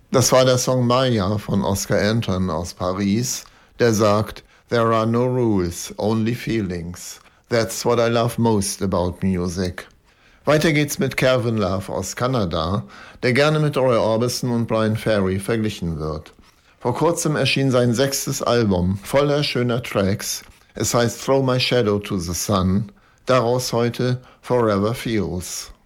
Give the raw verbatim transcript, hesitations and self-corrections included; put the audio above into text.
Das war der Song Maya von Oscar Anton aus Paris, der sagt, "There are no rules, only feelings. That's what I love most about music." Weiter geht's mit Calvin Love aus Kanada, der gerne mit Roy Orbison und Brian Ferry verglichen wird. Vor kurzem erschien sein sechstes Album, voller schöner Tracks. Es heißt Throw My Shadow to the Sun, daraus heute Forever Feels.